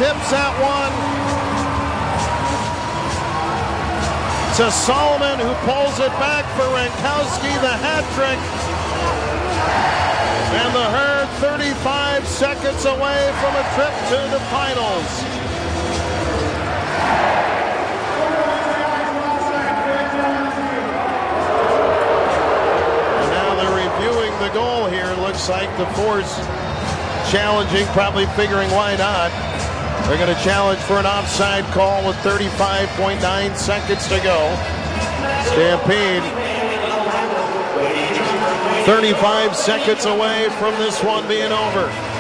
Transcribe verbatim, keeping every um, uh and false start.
tips that one to Solomon, who pulls it back for Rankowski, the hat trick. And the Herd thirty-five seconds away from a trip to the finals. And now they're reviewing the goal here. Looks like the Force challenging, probably figuring why not. They're going to challenge for an offside call with thirty-five point nine seconds to go. Stampede thirty-five seconds away from this one being over.